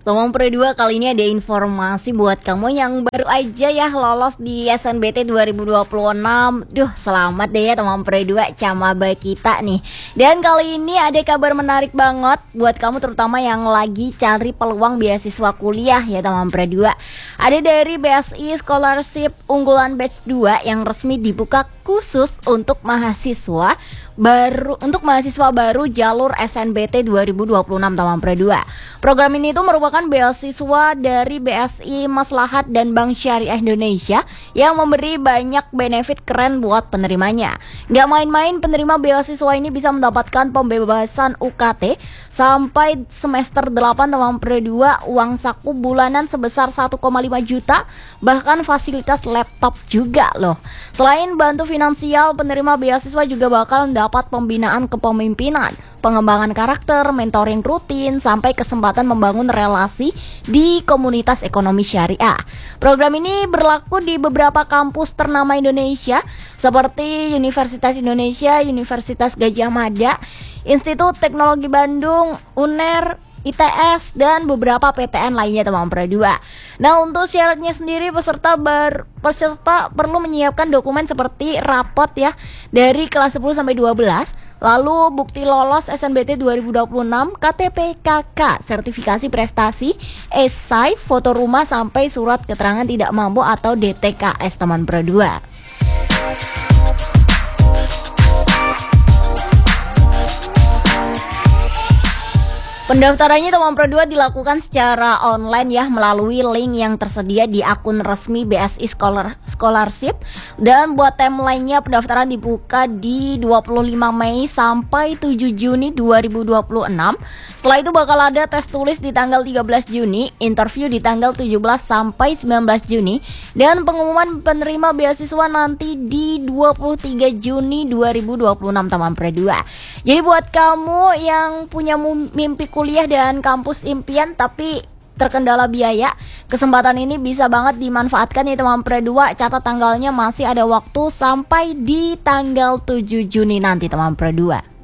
Teman Pro 2, kali ini ada informasi buat kamu yang baru aja ya lolos di SNBT 2026. Duh, selamat deh ya teman Pro 2, camaba kita nih. Dan kali ini ada kabar menarik banget buat kamu, terutama yang lagi cari peluang beasiswa kuliah ya teman Pro 2. Ada dari BSI Scholarship unggulan batch 2 yang resmi dibuka khusus untuk mahasiswa baru jalur SNBT 2026 teman Pro 2. Program ini itu merupakan beasiswa dari BSI Maslahat dan Bank Syariah Indonesia yang memberi banyak benefit keren buat penerimanya. Gak main-main, penerima beasiswa ini bisa mendapatkan pembebasan UKT sampai semester 8 teman Pro 2, uang saku bulanan sebesar 1,5 juta, bahkan fasilitas laptop juga loh. Selain bantu finansial, penerima beasiswa juga bakal mendapat pembinaan kepemimpinan, pengembangan karakter, mentoring rutin, sampai kesempatan membangun relasi di komunitas ekonomi syariah. Program ini berlaku di beberapa kampus ternama Indonesia seperti Universitas Indonesia, Universitas Gadjah Mada, Institut Teknologi Bandung, UNER, ITS, dan beberapa PTN lainnya teman Pro 2. Nah, untuk syaratnya sendiri peserta perlu menyiapkan dokumen seperti rapot ya dari kelas 10 sampai 12, lalu bukti lolos SNBT 2026, KTP KK, sertifikasi prestasi, esai, foto rumah, sampai surat keterangan tidak mampu atau DTKS teman Pro 2. Pendaftarannya teman Pro 2 dilakukan secara online ya, melalui link yang tersedia di akun resmi BSI Scholarship. Dan buat timeline-nya, pendaftaran dibuka di 25 Mei sampai 7 Juni 2026. Setelah itu bakal ada tes tulis di tanggal 13 Juni, interview di tanggal 17 sampai 19 Juni, dan pengumuman penerima beasiswa nanti di 23 Juni 2026 teman Pro 2. Jadi buat kamu yang punya mimpi kuliah dan kampus impian tapi terkendala biaya, kesempatan ini bisa banget dimanfaatkan ya teman Pro 2. Catat tanggalnya, masih ada waktu sampai di tanggal 7 Juni nanti teman Pro 2.